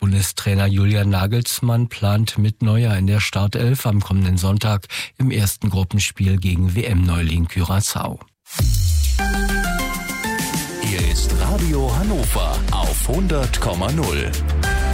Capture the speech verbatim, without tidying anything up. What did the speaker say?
Bundestrainer Julian Nagelsmann plant mit Neuer in der Startelf am kommenden Sonntag im ersten Gruppenspiel gegen W M-Neuling Curaçao. Hier ist Radio Hannover auf hundert Komma null.